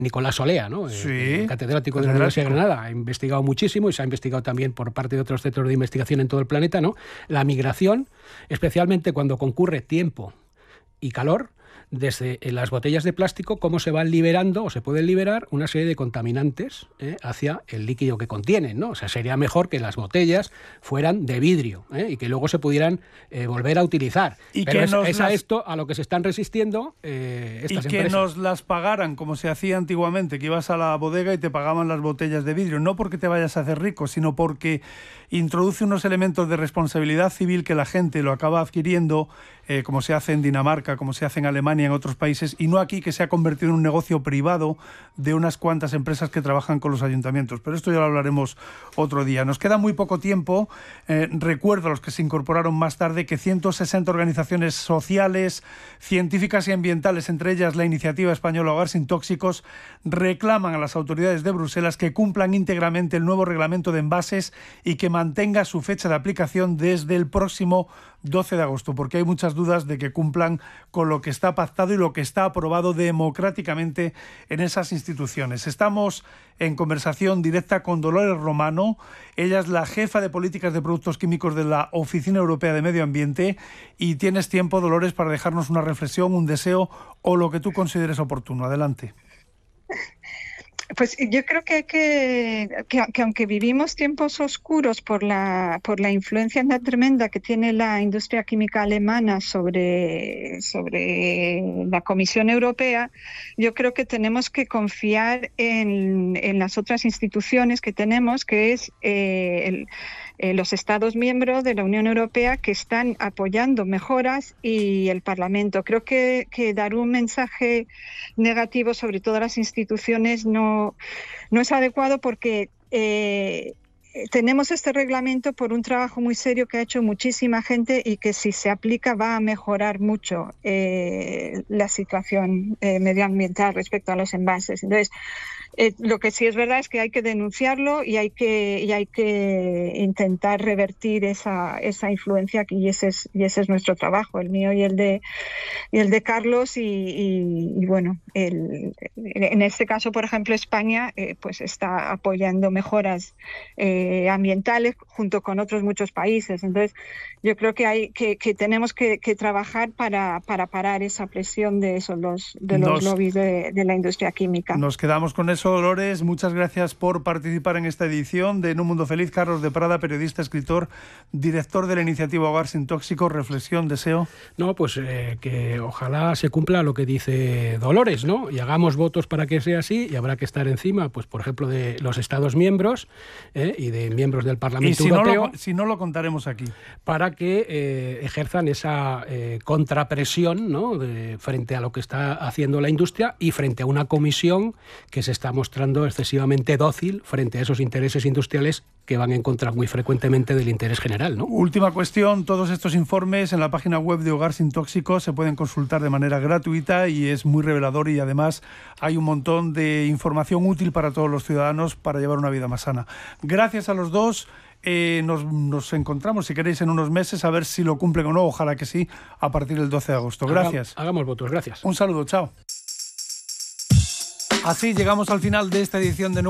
Nicolás Olea, ¿no? Sí, Catedrático de la Universidad de Granada, ha investigado muchísimo y se ha investigado también por parte de otros centros de investigación en todo el planeta, ¿no? La migración, especialmente cuando concurre tiempo y calor, desde las botellas de plástico, cómo se van liberando o se pueden liberar una serie de contaminantes hacia el líquido que contienen, ¿no? O sea, sería mejor que las botellas fueran de vidrio y que luego se pudieran volver a utilizar. Y pero que esto a lo que se están resistiendo estas que empresas. nos las pagaran como se hacía antiguamente, que ibas a la bodega y te pagaban las botellas de vidrio, no porque te vayas a hacer rico, sino porque introduce unos elementos de responsabilidad civil que la gente lo acaba adquiriendo, como se hace en Dinamarca, como se hace en Alemania, en otros países, y no aquí, que se ha convertido en un negocio privado de unas cuantas empresas que trabajan con los ayuntamientos. Pero esto ya lo hablaremos otro día. Nos queda muy poco tiempo. Recuerdo a los que se incorporaron más tarde que 160 organizaciones sociales, científicas y ambientales, entre ellas la Iniciativa Española Hogar Sin Tóxicos, reclaman a las autoridades de Bruselas que cumplan íntegramente el nuevo reglamento de envases y que mantenga su fecha de aplicación desde el próximo 12 de agosto, porque hay muchas dudas de que cumplan con lo que está pactado y lo que está aprobado democráticamente en esas instituciones. Estamos en conversación directa con Dolores Romano. Ella es la jefa de políticas de productos químicos de la Oficina Europea de Medio Ambiente, y tienes tiempo, Dolores, para dejarnos una reflexión, un deseo o lo que tú consideres oportuno. Adelante. Pues yo creo que aunque vivimos tiempos oscuros por la influencia tan tremenda que tiene la industria química alemana sobre la Comisión Europea, yo creo que tenemos que confiar en las otras instituciones que tenemos, que es los Estados miembros de la Unión Europea, que están apoyando mejoras, y el Parlamento. Creo que dar un mensaje negativo sobre todas las instituciones no es adecuado, porque tenemos este reglamento por un trabajo muy serio que ha hecho muchísima gente y que, si se aplica, va a mejorar mucho la situación medioambiental respecto a los envases. Entonces, lo que sí es verdad es que hay que denunciarlo y hay que intentar revertir esa influencia, y ese es nuestro trabajo, el mío y el de Carlos, y bueno, en este caso, por ejemplo, España pues está apoyando mejoras ambientales junto con otros muchos países. Entonces, yo creo que tenemos que trabajar para parar esa presión de los lobbies de la industria química. Nos quedamos con eso, Dolores. Muchas gracias por participar en esta edición de En un Mundo Feliz. Carlos de Prada, periodista, escritor, director de la Iniciativa Hogar Sin Tóxicos. Reflexión, deseo. No, pues que ojalá se cumpla lo que dice Dolores, ¿no? Y hagamos votos para que sea así, y habrá que estar encima, pues por ejemplo, de los Estados miembros y de miembros del Parlamento Europeo. Si no lo contaremos aquí. Para que ejerzan esa contrapresión, ¿no? Frente a lo que está haciendo la industria y frente a una comisión que se está mostrando excesivamente dócil frente a esos intereses industriales que van en contra muy frecuentemente del interés general, ¿no? Última cuestión, todos estos informes en la página web de Hogar Sin Tóxicos se pueden consultar de manera gratuita y es muy revelador, y además hay un montón de información útil para todos los ciudadanos para llevar una vida más sana. Gracias a los dos. Nos encontramos, si queréis, en unos meses, a ver si lo cumplen o no. Ojalá que sí, a partir del 12 de agosto. Gracias. Hagamos votos, gracias. Un saludo, chao. Así llegamos al final de esta edición de